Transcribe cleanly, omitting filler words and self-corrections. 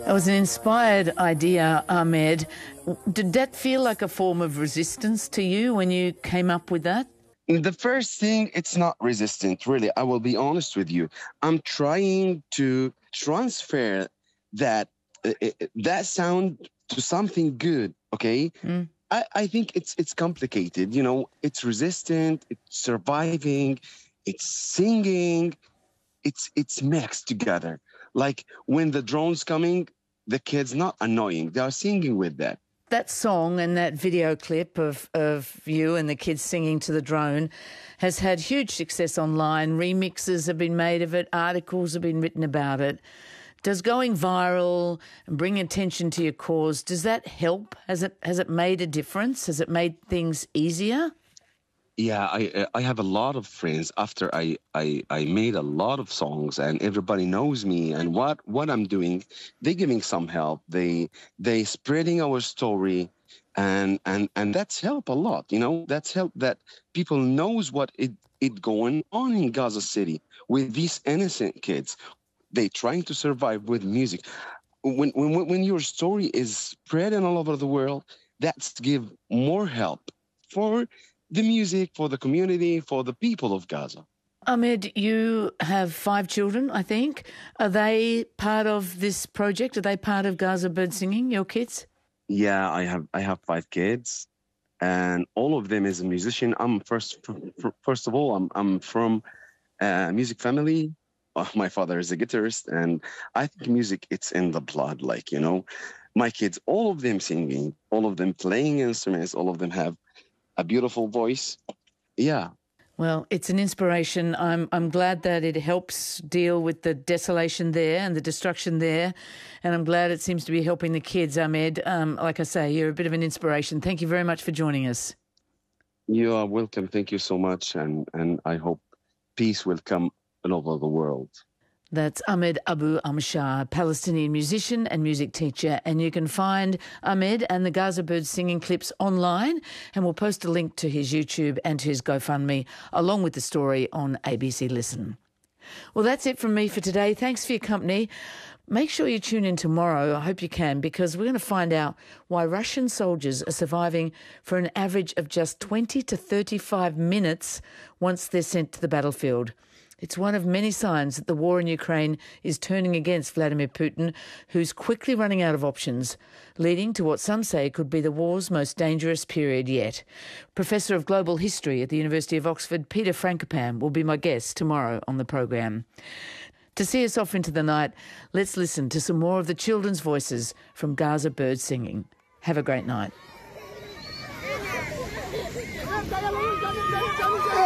It was an inspired idea, Ahmed. Did that feel like a form of resistance to you when you came up with that? The first thing, it's not resistant, really. I will be honest with you. I'm trying to transfer that sound to something good, okay? I think it's complicated. You know, it's resistant, it's surviving, it's singing, it's mixed together. Like when the drone's coming, the kid's not annoying. They are singing with that. That song and that video clip of you and the kids singing to the drone has had huge success online. Remixes have been made of it. Articles have been written about it. Does going viral and bring attention to your cause, does that help? Has it made a difference? Has it made things easier? Yeah, I have a lot of friends after I made a lot of songs and everybody knows me and what I'm doing. They giving some help. They spreading our story and that's help a lot. You know, that's help that people knows what it going on in Gaza City with these innocent kids. They trying to survive with music. When your story is spreading all over the world, that's give more help for the music, for the community, for the people of Gaza. Ahmed, you have 5 children, I think. Are they part of this project? Are they part of Gaza Bird Singing, your kids? Yeah, I have 5 kids, and all of them is a musician. I'm first of all, I'm from a music family. My father is a guitarist, and I think music, it's in the blood. Like, you know, my kids, all of them singing, all of them playing instruments, all of them have a beautiful voice. Yeah. Well, it's an inspiration. I'm glad that it helps deal with the desolation there and the destruction there, and I'm glad it seems to be helping the kids, Ahmed. Like I say, you're a bit of an inspiration. Thank you very much for joining us. You are welcome. Thank you so much, and I hope peace will come all over the world. That's Ahmed Abu Amshar, Palestinian musician and music teacher. And you can find Ahmed and the Gaza Bird singing clips online, and we'll post a link to his YouTube and to his GoFundMe, along with the story on ABC Listen. Well, that's it from me for today. Thanks for your company. Make sure you tune in tomorrow. I hope you can, because we're going to find out why Russian soldiers are surviving for an average of just 20 to 35 minutes once they're sent to the battlefield. It's one of many signs that the war in Ukraine is turning against Vladimir Putin, who's quickly running out of options, leading to what some say could be the war's most dangerous period yet. Professor of Global History at the University of Oxford, Peter Frankopan, will be my guest tomorrow on the program. To see us off into the night, let's listen to some more of the children's voices from Gaza Bird Singing. Have a great night.